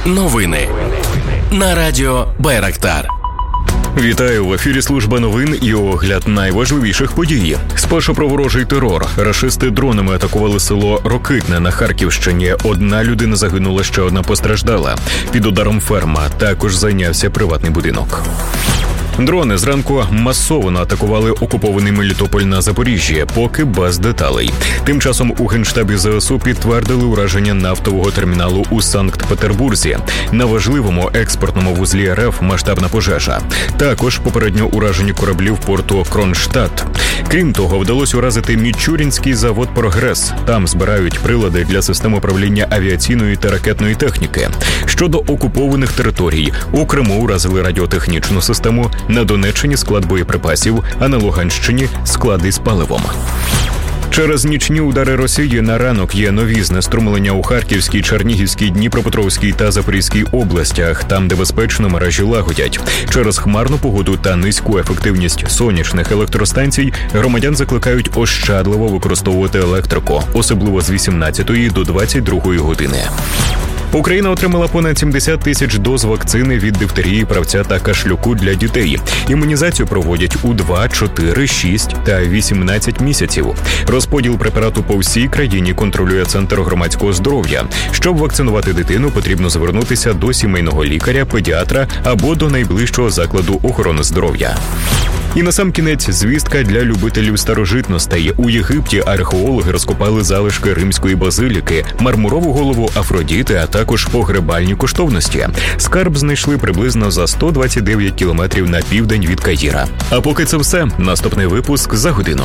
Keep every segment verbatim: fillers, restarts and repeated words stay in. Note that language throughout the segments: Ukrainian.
Новини на радіо Байрактар. Вітаю, в ефірі служба новин і огляд найважливіших подій. Спершу про ворожий терор. Рашисти дронами атакували село Рокитне на Харківщині. Одна людина загинула, ще одна постраждала. Під ударом ферма. Також зайнявся приватний будинок. Дрони зранку масово атакували окупований Мелітополь на Запоріжжі, поки без деталей. Тим часом у Генштабі ЗСУ підтвердили ураження нафтового терміналу у Санкт-Петербурзі. На важливому експортному вузлі РФ масштабна пожежа. Також попередньо уражені кораблі в порту Кронштадт. Крім того, вдалося уразити Мічурінський завод «Прогрес». Там збирають прилади для систем управління авіаційної та ракетної техніки. Щодо окупованих територій, у Криму уразили радіотехнічну систему, на Донеччині склад боєприпасів, а на Луганщині склади з паливом. Через нічні удари Росії на ранок є нові знеструмлення у Харківській, Чернігівській, Дніпропетровській та Запорізькій областях, там, де безпечно мережі лагодять. Через хмарну погоду та низьку ефективність сонячних електростанцій громадян закликають ощадливо використовувати електрику, особливо з вісімнадцятої до двадцять другої години. Україна отримала понад сімдесят тисяч доз вакцини від дифтерії, правця та кашлюку для дітей. Імунізацію проводять у два, чотири, шість та вісімнадцять місяців. Розподіл препарату по всій країні контролює Центр громадського здоров'я. Щоб вакцинувати дитину, потрібно звернутися до сімейного лікаря, педіатра або до найближчого закладу охорони здоров'я. І насамкінець звістка для любителів старожитностей. У Єгипті археологи розкопали залишки римської базиліки, мармурову голову Афродіти, а також погребальні коштовності. Скарб знайшли приблизно за сто двадцять дев'ять кілометрів на південь від Каїра. А поки це все. Наступний випуск за годину.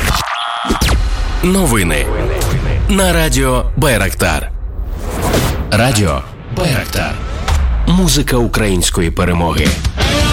Новини на радіо Байрактар. Радіо Байрактар. Музика української перемоги.